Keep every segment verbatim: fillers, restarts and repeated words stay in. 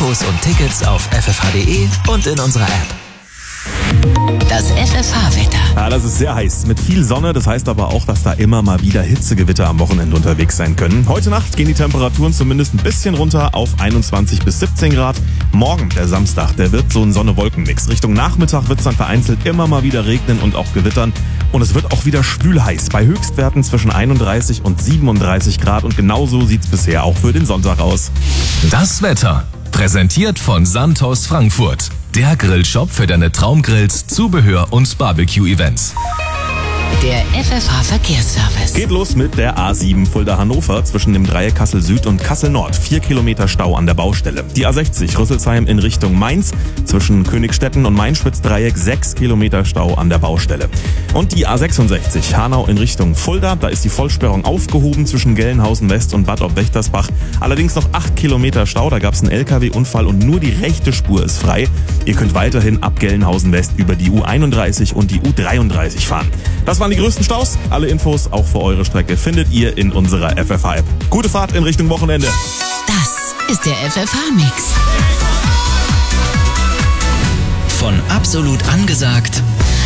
Infos und Tickets auf f f h punkt d e und in unserer App. Das F F H-Wetter. Ja, das ist sehr heiß. Mit viel Sonne, das heißt aber auch, dass da immer mal wieder Hitzegewitter am Wochenende unterwegs sein können. Heute Nacht gehen die Temperaturen zumindest ein bisschen runter auf einundzwanzig bis siebzehn Grad. Morgen, der Samstag, der wird so ein Sonne-Wolken-Mix. Richtung Nachmittag wird es dann vereinzelt immer mal wieder regnen und auch gewittern. Und es wird auch wieder schwülheiß, bei Höchstwerten zwischen einunddreißig und siebenunddreißig Grad. Und genauso sieht's bisher auch für den Sonntag aus. Das Wetter, präsentiert von Santos Frankfurt. Der Grillshop für deine Traumgrills, Zubehör und Barbecue-Events. Der F F H-Verkehrsservice. Geht los mit der A sieben Fulda-Hannover zwischen dem Dreieck Kassel Süd und Kassel Nord. Vier Kilometer Stau an der Baustelle. Die A sechzig Rüsselsheim in Richtung Mainz zwischen Königstetten und Mainspitz-Dreieck. Sechs Kilometer Stau an der Baustelle. Und die A sechsundsechzig Hanau in Richtung Fulda. Da ist die Vollsperrung aufgehoben zwischen Gelnhausen West und Bad Ob-Wächtersbach. Allerdings noch acht Kilometer Stau. Da gab es einen L K W-Unfall und nur die rechte Spur ist frei. Ihr könnt weiterhin ab Gelnhausen West über die U einunddreißig und die U dreiunddreißig fahren. Das waren die größten Staus. Alle Infos auch für eure Strecke findet ihr in unserer F F H-App. Gute Fahrt in Richtung Wochenende. Das ist der F F H-Mix. Von absolut angesagt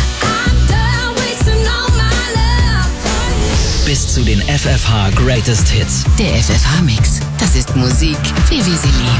bis zu den F F H Greatest Hits. Der F F H-Mix. Das ist Musik, wie wir sie lieben.